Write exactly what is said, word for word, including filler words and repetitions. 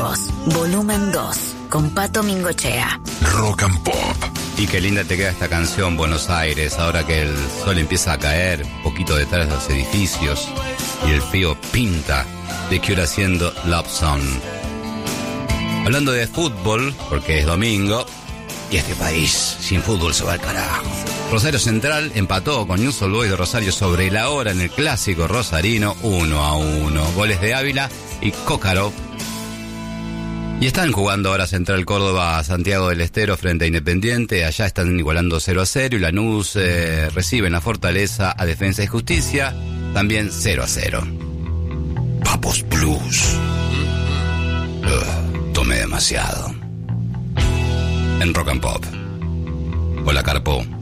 Tiempos, volumen dos, con Pato Mingochea. Rock and Pop. Y qué linda te queda esta canción, Buenos Aires, ahora que el sol empieza a caer un poquito detrás de los edificios y el frío pinta de que hora haciendo Love Song. Hablando de fútbol, porque es domingo, y este país sin fútbol se va al carajo. Rosario Central empató con Newell's Old Boys de Rosario sobre la hora en el clásico rosarino uno a uno. Goles de Ávila y Cócaro. Y están jugando ahora Central Córdoba, Santiago del Estero frente a Independiente. Allá están igualando cero a cero y Lanús eh, recibe en la Fortaleza a Defensa y Justicia, también cero a cero. Papos Plus. Uh, tomé demasiado. En Rock and Pop. Hola, Carpo.